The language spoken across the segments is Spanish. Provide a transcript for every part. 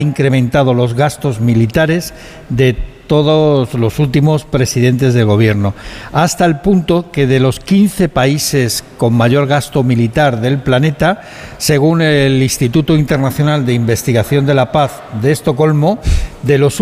incrementado los gastos militares de todos los últimos presidentes de gobierno, hasta el punto que de los 15 países con mayor gasto militar del planeta, según el Instituto Internacional de Investigación de la Paz de Estocolmo, de los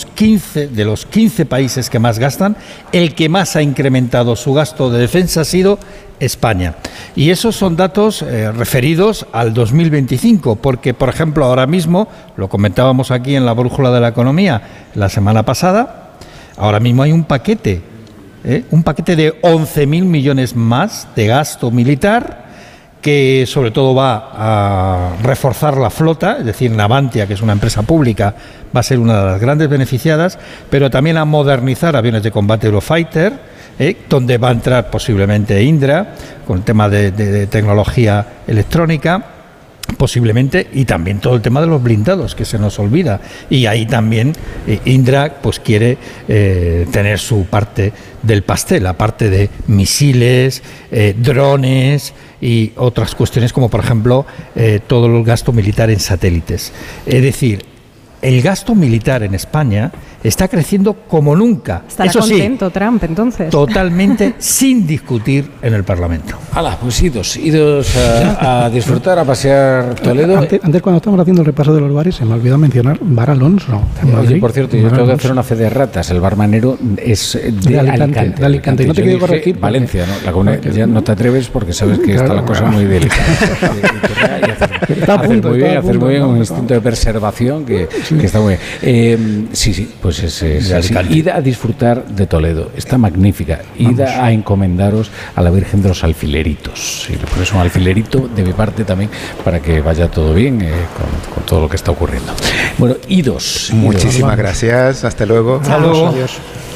15 países que más gastan, el que más ha incrementado su gasto de defensa ha sido España. Y esos son datos referidos al 2025, porque, por ejemplo, ahora mismo, lo comentábamos aquí en la Brújula de la Economía la semana pasada, ahora mismo hay un paquete de 11.000 millones más de gasto militar, que sobre todo va a reforzar la flota, es decir, Navantia, que es una empresa pública, va a ser una de las grandes beneficiadas, pero también a modernizar aviones de combate Eurofighter, donde va a entrar posiblemente Indra, con el tema de tecnología electrónica, posiblemente, y también todo el tema de los blindados, que se nos olvida. Y ahí también Indra pues quiere tener su parte del pastel, aparte de misiles, drones y otras cuestiones, como por ejemplo todo el gasto militar en satélites. Es decir, el gasto militar en España está creciendo como nunca. Estará Eso contento sí, Trump, entonces. totalmente sin discutir en el Parlamento. ¡Hala! Pues idos a disfrutar, a pasear Toledo. Antes, cuando estábamos haciendo el repaso de los bares, se me olvidó mencionar Bar Alonso. Oye, por cierto, yo tengo que hacer una fe de ratas. El Bar Manero es de Alicante. De Alicante. No te quiero corregir. Valencia, ¿no? La comunidad, ya no te atreves porque sabes que está la cosa muy delicada. Hacer muy bien un instinto de preservación que está muy bien. Sí, pues es así. Id a disfrutar de Toledo, está magnífica. Id a encomendaros a la Virgen de los Alfileritos. Si le pones un alfilerito de mi parte también para que vaya todo bien con todo lo que está ocurriendo. Bueno, idos. Muchísimas gracias, hasta luego. Hasta luego. Adiós.